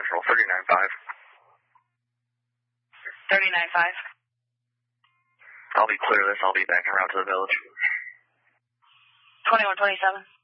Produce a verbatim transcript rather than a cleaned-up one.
Central, thirty-nine five. thirty-nine five. I'll be clear this. I'll be back en route to the village. twenty-one twenty-seven.